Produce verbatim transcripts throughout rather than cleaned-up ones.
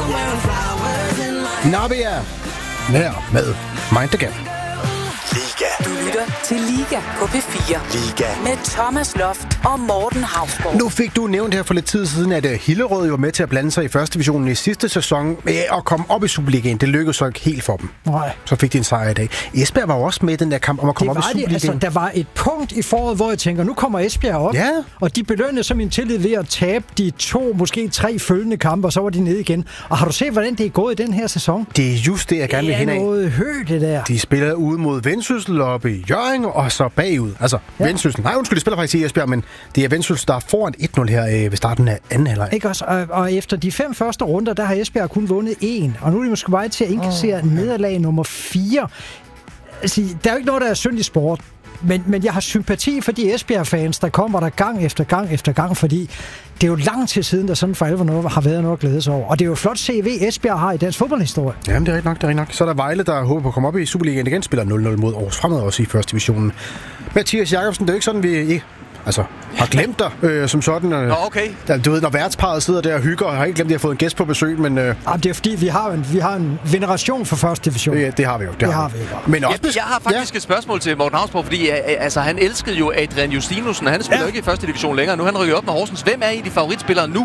Nabia. Nær med Mind the Gap. Liga. Du lytter til Liga på P fire. Liga. Med Thomas Loft og Morten Hausborg. Nu fik du nævnt her for lidt tid siden, at Hillerød var med til at blande sig i første divisionen i sidste sæson og komme op i Superligaen. Det lykkedes så ikke helt for dem. Nej. Så fik de en sejr i dag. Esbjerg var også med i den der kamp om at komme op i Superligaen. Altså, der var et punkt i foråret, hvor jeg tænker, nu kommer Esbjerg op. Ja. Og de belønnede så min tillid ved at tabe de to, måske tre følgende kampe, og så var de nede igen. Og har du set, hvordan det er gået i den her sæson? Det er just det, jeg gerne vil hen af. Det er noget hø, det der. De spiller ude mod Vendsyssel oppe i Hjørring, og så bagud. Altså, ja. Vendsyssel. Nej, undskyld, de spiller faktisk i Esbjerg, men det er Vendsyssel, der er foran et nul her øh, ved starten af anden halvleg. Ikke også? Og, og efter de fem første runder, der har Esbjerg kun vundet én. Og nu er de måske vej til at indkassere oh, nederlag nummer fire. Altså, der er jo ikke noget, der er synd i sport. Men, men jeg har sympati for de Esbjerg-fans, der kommer der gang efter gang efter gang, fordi det er jo lang tid siden, der sådan for alvor noget, har været noget at glæde sig over. Og det er jo flot C V, Esbjerg har i dansk fodboldhistorie. Jamen, det er rigtig nok, det er rigtig nok. Så er der Vejle, der håber på at komme op i Superligaen igen, spiller nul nul mod Aarhus Fremad også i første divisionen. Mathias Jakobsen, det er jo ikke sådan, vi ikke altså, har glemt dig øh, som sådan. Øh, Nå, okay. Der, du ved, når værtsparet sidder der og hygger, og har ikke glemt, at de har fået en gæst på besøg, men... Øh, Jamen, det er fordi, vi har en, vi har en veneration for første division. Det, det har vi jo. Det, det har har vi. vi jo. Men også, jeg, jeg har faktisk ja. et spørgsmål til Morten Hausborg, fordi altså, han elskede jo Adrian Justinussen, og han spiller ja. ikke i første division længere. Nu er han rykket op med Horsens. Hvem er egentlig favoritspillere nu?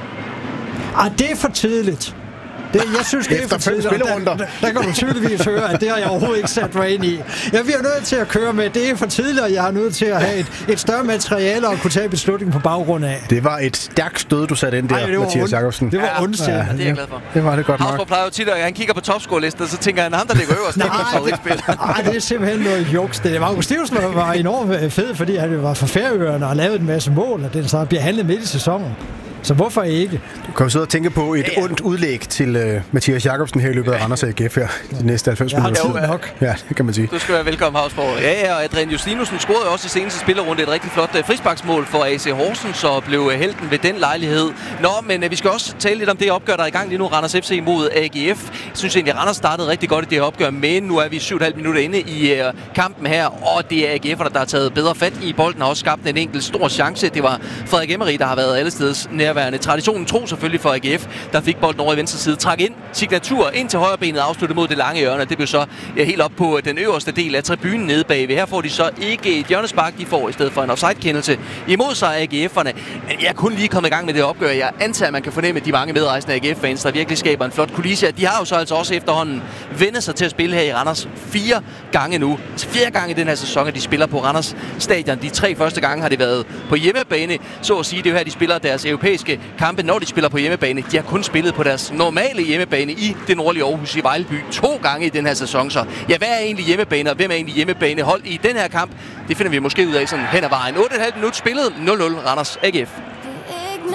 Ah, det er for tidligt. Det, jeg synes, det er for tidligt. Der, der, der kan du tydeligvis høre, at det har jeg overhovedet ikke sat mig ind i. Jeg bliver nødt til at køre med, det er for tidligt, og jeg er nødt til at have et, et større materiale og kunne tage beslutning på baggrund af. Det var et stærkt stød, du satte ind der, Ej, Mathias Jakobsen. Det var ja, ondt. Ja, det er jeg glad for. Det var det godt nok. Hausborg plejer jo tit, at han kigger på topscore-listen, så tænker han, ham der ligger øverst, det er min favoritspiller. Nej, det er simpelthen noget juks. Det var August Stevens var enormt fed, fordi han var fra Færøerne og lavede en masse mål, og den så bliver handlet midt i sæsonen. Så hvorfor ikke? Du kan jo sidde og tænke på et ja, ja. ondt udlæg til uh, Mathias Jakobsen her i løbet af Randers A G F her de næste halvfems minutter. Ja, nok. Ja, det kan man sige. Du skal være velkommen, Hausborg. Ja, ja, og Adrian Justinussen scorede også i seneste spillerunde et rigtig flot uh, frisparksmål for A C Horsens og blev uh, helten ved den lejlighed. Nå, men uh, vi skal også tale lidt om det opgør, der er i gang lige nu. Randers F C mod A G F. Jeg synes egentlig, at Randers startede rigtig godt i det her opgør, men nu er vi syv og et halvt minutter inde i uh, kampen her, og det er A G F'erne, der har taget bedre fat i bolden og også skabt en enkelt stor chance. Det var Frederik Emery, der har været allesteds nærværende. Traditionen tro selvfølgelig for A G F, der fik bolden over i venstre side, trak ind, signatur ind til højre benet, afsluttet mod det lange hjørne. Det blev så ja, helt op på den øverste del af tribunen nede bagved. Her får de så ikke et hjørnespark, de får i stedet for en offside-kendelse imod sig A G F'erne. Men jeg er kun lige kommet i gang med det opgør. Jeg antager, at man kan fornemme de mange medrejsende A G F-fans, der virkelig skaber en flot kulisse. De har jo så altså også efterhånden vendt sig til at spille her i Randers fire gange nu. Altså fire gange i den her sæson, at de spiller på Randers Stadion. De tre første gange har det været på hjemmebane. Så at sige, det er jo her, de spiller deres europæiske kampe, når de spiller på hjemmebane. De har kun spillet på deres normale hjemmebane i det nordlige Aarhus i Vejleby to gange i den her sæson. Så ja, hvad er egentlig hjemmebane, og hvem er egentlig hjemmebanehold i den her kamp? Det finder vi måske ud af sådan hen ad vejen. otte komma fem minut spillet, nul nul Randers A G F.